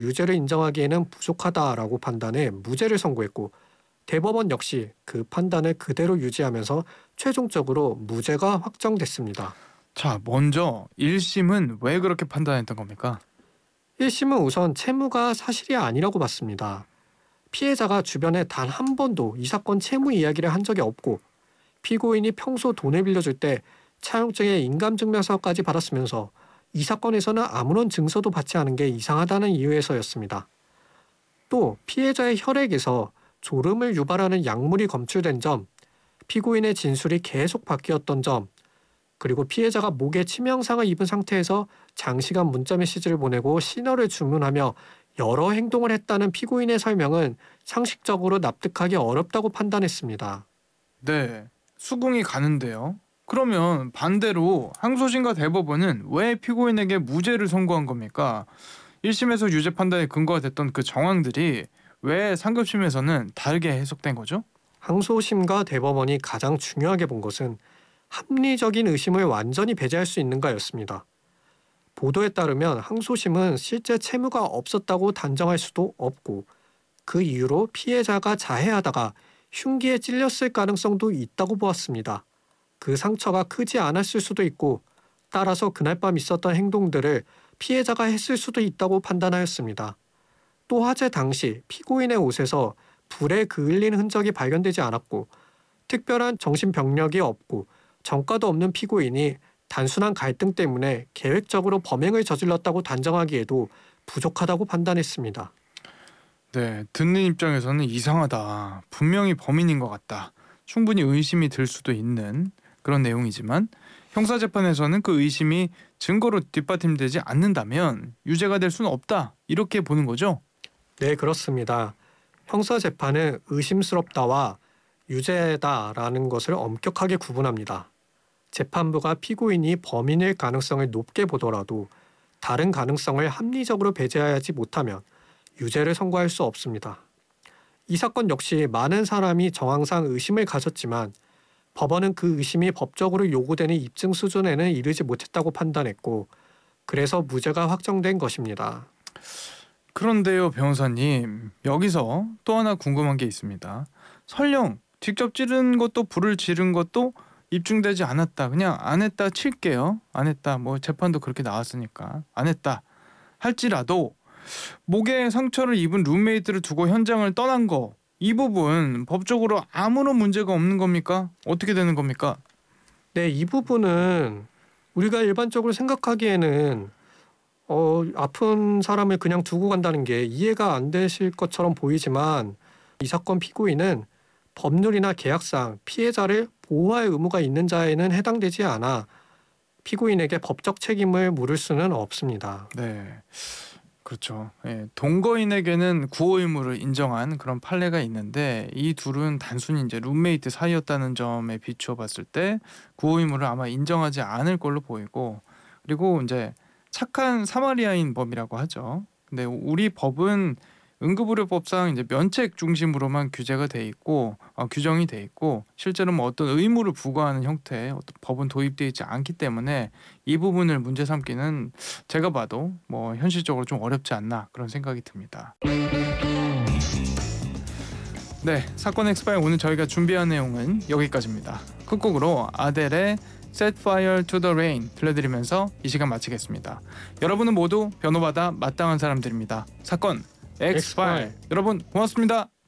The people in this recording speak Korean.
유죄를 인정하기에는 부족하다라고 판단해 무죄를 선고했고, 대법원 역시 그 판단을 그대로 유지하면서 최종적으로 무죄가 확정됐습니다. 자, 먼저 1심은 왜 그렇게 판단했던 겁니까? 1심은 우선 채무가 사실이 아니라고 봤습니다. 피해자가 주변에 단 한 번도 이 사건 채무 이야기를 한 적이 없고, 피고인이 평소 돈을 빌려줄 때 차용증의 인감증명서까지 받았으면서 이 사건에서는 아무런 증서도 받지 않은 게 이상하다는 이유에서였습니다. 또 피해자의 혈액에서 졸음을 유발하는 약물이 검출된 점, 피고인의 진술이 계속 바뀌었던 점, 그리고 피해자가 목에 치명상을 입은 상태에서 장시간 문자 메시지를 보내고 신호를 주문하며 여러 행동을 했다는 피고인의 설명은 상식적으로 납득하기 어렵다고 판단했습니다. 네, 수긍이 가는데요. 그러면 반대로 항소심과 대법원은 왜 피고인에게 무죄를 선고한 겁니까? 1심에서 유죄 판단에 근거가 됐던 그 정황들이 왜 상급심에서는 다르게 해석된 거죠? 항소심과 대법원이 가장 중요하게 본 것은 합리적인 의심을 완전히 배제할 수 있는가였습니다. 보도에 따르면 항소심은 실제 채무가 없었다고 단정할 수도 없고, 그 이유로 피해자가 자해하다가 흉기에 찔렸을 가능성도 있다고 보았습니다. 그 상처가 크지 않았을 수도 있고, 따라서 그날 밤 있었던 행동들을 피해자가 했을 수도 있다고 판단하였습니다. 또 화재 당시 피고인의 옷에서 불에 그을린 흔적이 발견되지 않았고, 특별한 정신병력이 없고 전과도 없는 피고인이 단순한 갈등 때문에 계획적으로 범행을 저질렀다고 단정하기에도 부족하다고 판단했습니다. 네, 듣는 입장에서는 이상하다. 분명히 범인인 것 같다. 충분히 의심이 들 수도 있는 그런 내용이지만 형사재판에서는 그 의심이 증거로 뒷받침되지 않는다면 유죄가 될 수는 없다. 이렇게 보는 거죠? 네, 그렇습니다. 형사재판은 의심스럽다와 유죄다라는 것을 엄격하게 구분합니다. 재판부가 피고인이 범인일 가능성을 높게 보더라도 다른 가능성을 합리적으로 배제하지 못하면 유죄를 선고할 수 없습니다. 이 사건 역시 많은 사람이 정황상 의심을 가졌지만, 법원은 그 의심이 법적으로 요구되는 입증 수준에는 이르지 못했다고 판단했고, 그래서 무죄가 확정된 것입니다. 그런데요, 변호사님. 여기서 또 하나 궁금한 게 있습니다. 설령 직접 찌른 것도 불을 지른 것도 입증되지 않았다. 그냥 안 했다 칠게요. 안 했다. 뭐 재판도 그렇게 나왔으니까. 안 했다. 할지라도 목에 상처를 입은 룸메이트를 두고 현장을 떠난 거, 이 부분 법적으로 아무런 문제가 없는 겁니까? 어떻게 되는 겁니까? 네, 이 부분은 우리가 일반적으로 생각하기에는 아픈 사람을 그냥 두고 간다는 게 이해가 안 되실 것처럼 보이지만, 이 사건 피고인은 법률이나 계약상 피해자를 보호할 의무가 있는 자에는 해당되지 않아 피고인에게 법적 책임을 물을 수는 없습니다. 네, 그렇죠. 예, 동거인에게는 구호 의무를 인정한 그런 판례가 있는데 이 둘은 단순히 이제 룸메이트 사이였다는 점에 비추어 봤을 때 구호 의무를 아마 인정하지 않을 걸로 보이고, 그리고 이제 착한 사마리아인 법이라고 하죠. 근데 우리 법은 응급의료법상 이제 면책 중심으로만 규제가 돼 있고 규정이 돼 있고, 실제로 뭐 어떤 의무를 부과하는 형태의 어떤 법은 도입되어 있지 않기 때문에 이 부분을 문제 삼기는 제가 봐도 뭐 현실적으로 좀 어렵지 않나 그런 생각이 듭니다. 네, 사건 엑스파일 오늘 저희가 준비한 내용은 여기까지입니다. 끝곡으로 아델의 Set Fire to the Rain 들려드리면서 이 시간 마치겠습니다. 여러분은 모두 변호받아 마땅한 사람들입니다. 사건 엑스파일, 여러분 고맙습니다.